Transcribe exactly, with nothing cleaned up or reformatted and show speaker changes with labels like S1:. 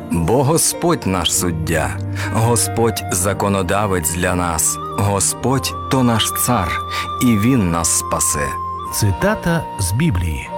S1: Бо Господь наш суддя, Господь законодавець для нас, Господь то наш цар, і Він нас спасе.
S2: Цитата з Біблії.